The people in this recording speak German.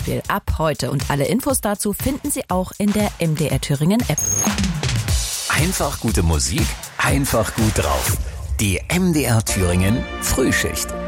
Beispiel ab heute. Und alle Infos dazu finden Sie auch in der MDR Thüringen App. Einfach gute Musik, einfach gut drauf. Die MDR Thüringen Frühschicht.